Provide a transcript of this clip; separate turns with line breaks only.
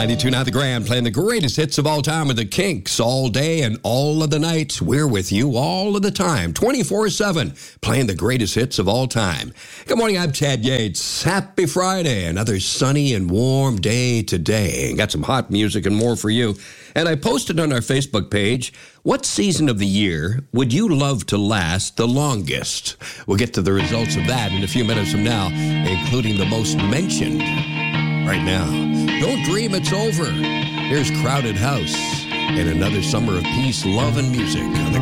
92.9 The Grand, playing the greatest hits of all time with the Kinks all day and all of the night. We're with you all of the time, 24/7, playing the greatest hits of all time. Good morning, I'm Chad Yates. Happy Friday, another sunny and warm day today. Got some hot music and more for you. And I posted on our Facebook page, what season of the year would you love to last the longest? We'll get to the results of that in a few minutes from now, including the most mentioned right now. Don't dream it's over. Here's Crowded House and another summer of peace, love, and music on the